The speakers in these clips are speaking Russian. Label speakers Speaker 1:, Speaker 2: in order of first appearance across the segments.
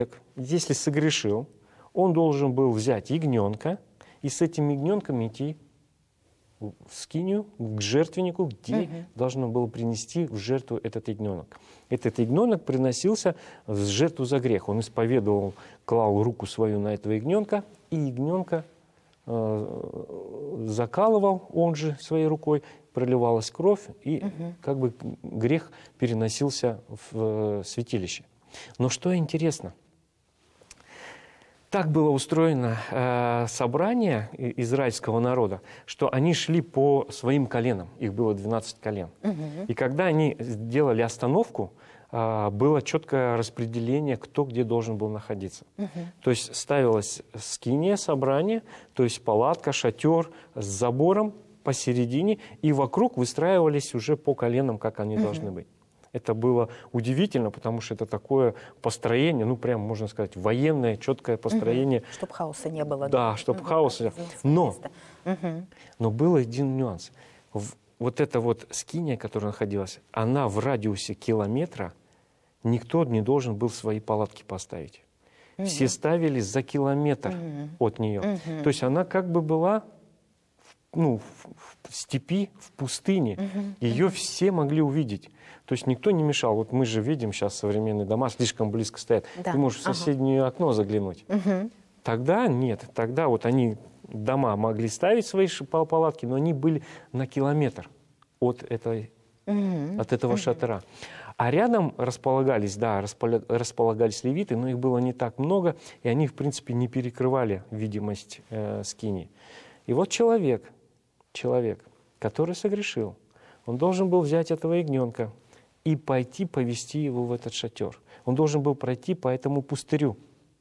Speaker 1: если согрешил, он должен был взять ягненка и с этим ягненком идти в скинию, к жертвеннику, где должно было принести в жертву этот ягненок. Этот ягненок приносился в жертву за грех. Он исповедовал, клал руку свою на этого ягненка, и ягненка закалывал он же своей рукой, проливалась кровь, и как бы грех переносился в святилище. Но что интересно, так было устроено собрание израильского народа, что они шли по своим коленам. Их было 12 колен. И когда они делали остановку, было четкое распределение, кто где должен был находиться. То есть ставилась скиния, собрание, то есть палатка, шатер с забором посередине, и вокруг выстраивались уже по коленам, как они должны быть. Это было удивительно, потому что это такое построение, ну, прям, можно сказать, военное, четкое построение.
Speaker 2: Чтобы хаоса не было.
Speaker 1: Да, чтобы хаоса. Но был один нюанс. Вот эта вот скиния, которая находилась, она в радиусе километра, никто не должен был свои палатки поставить. Все ставили за километр от нее. То есть она как бы была в степи, в пустыне. Ее все могли увидеть. То есть никто не мешал. Вот мы же видим сейчас современные дома, слишком близко стоят. Да. Ты можешь в соседнее окно заглянуть. Тогда нет. Тогда вот они, дома могли ставить свои палатки, но они были на километр от этого шатра. А рядом располагались левиты, но их было не так много, и они, в принципе, не перекрывали видимость скинии. И вот человек, который согрешил, он должен был взять этого ягненка и пойти повести его в этот шатер. Он должен был пройти по этому пустырю.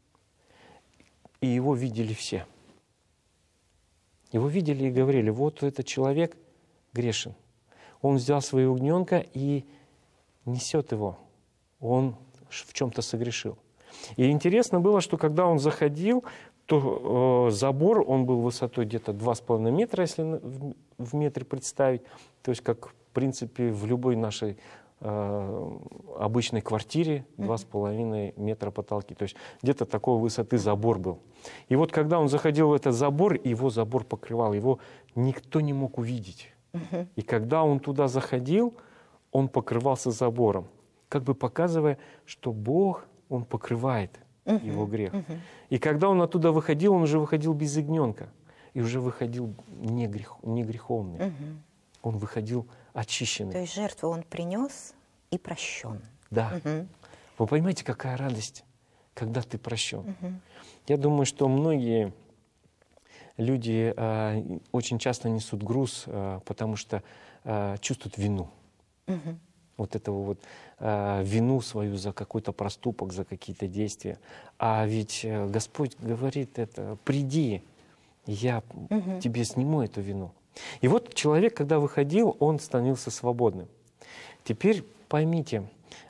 Speaker 1: И его видели все. Его видели и говорили: вот этот человек грешен. Он взял своего ягненка и несет его. Он в чем-то согрешил. И интересно было, что когда он заходил, то забор, он был высотой где-то 2,5 метра, если в метре представить. То есть, как, в принципе, в любой нашей обычной квартире 2,5 метра потолки. То есть, где-то такой высоты забор был. И вот, когда он заходил в этот забор, его забор покрывал, его никто не мог увидеть. И когда он туда заходил, он покрывался забором, как бы показывая, что Бог, Он покрывает его грех. И когда он оттуда выходил, он уже выходил без ягненка. И уже выходил не греховный. Он выходил очищенный.
Speaker 2: То есть жертву он принес и прощен.
Speaker 1: Да. Вы понимаете, какая радость, когда ты прощен. Я думаю, что многие люди очень часто несут груз, потому что чувствуют вину. Вот этого вот вину свою за какой-то проступок, за какие-то действия. А ведь Господь говорит это: приди, я тебе сниму эту вину. И вот человек, когда выходил, он становился свободным. Теперь поймите,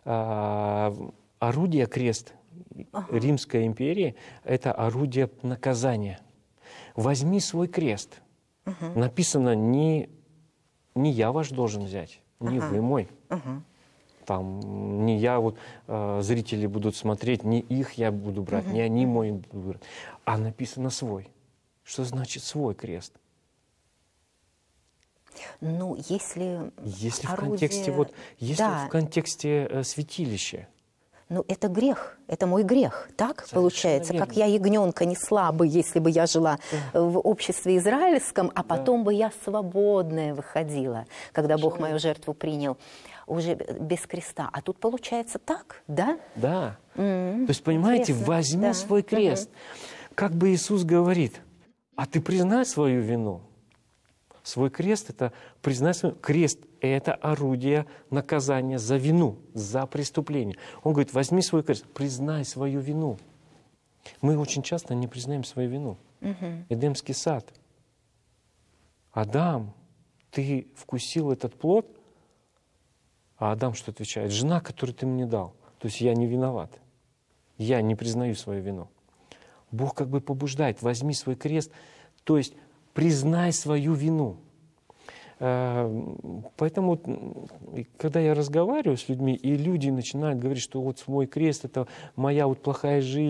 Speaker 1: орудие крест Римской империи – это орудие наказания. Возьми свой крест. Написано, не я ваш должен взять, не вы мой. Там, не я, вот зрители будут смотреть, не их я буду брать, не они мой будут брать, а написано свой. Что значит свой крест?
Speaker 2: Ну, если
Speaker 1: в
Speaker 2: орудие...
Speaker 1: контексте, в контексте святилища.
Speaker 2: Ну, это грех, это мой грех, так
Speaker 1: Совершенно
Speaker 2: получается?
Speaker 1: верно.
Speaker 2: Как я ягненка несла бы, если бы я жила в обществе израильском, а потом бы я свободная выходила, когда Бог мою жертву принял, уже без креста. А тут получается так, да?
Speaker 1: Да. То есть, понимаете,
Speaker 2: Интересно.
Speaker 1: возьми свой крест. Как бы Иисус говорит: а ты признай свою вину. Свой крест – это признай свой крест. Это орудие наказания за вину, за преступление. Он говорит: возьми свой крест, признай свою вину. Мы очень часто не признаем свою вину. Эдемский сад. Адам, ты вкусил этот плод? А Адам что отвечает? Жена, которую ты мне дал. То есть я не виноват. Я не признаю свою вину. Бог как бы побуждает: возьми свой крест, то есть признай свою вину. Поэтому, когда я разговариваю с людьми, и люди начинают говорить, что вот мой крест — это моя вот плохая жизнь,